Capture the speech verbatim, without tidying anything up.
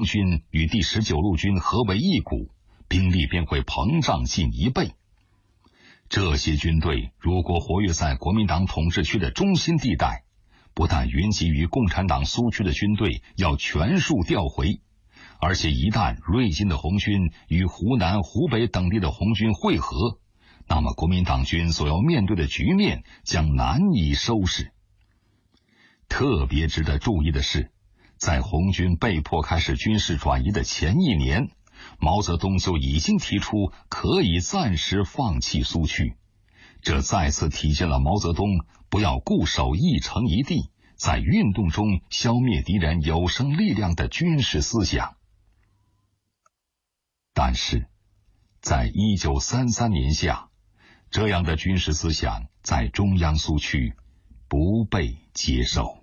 军与第十九路军合为一股，兵力便会膨胀近一倍。这些军队如果活跃在国民党统治区的中心地带，不但云集于共产党苏区的军队要全数调回，而且一旦瑞金的红军与湖南、湖北等地的红军会合，那么国民党军所要面对的局面将难以收拾。特别值得注意的是，在红军被迫开始军事转移的前一年，毛泽东就已经提出可以暂时放弃苏区，这再次体现了毛泽东不要固守一城一地，在运动中消灭敌人有生力量的军事思想。但是在一九三三年夏，这样的军事思想在中央苏区不被接受。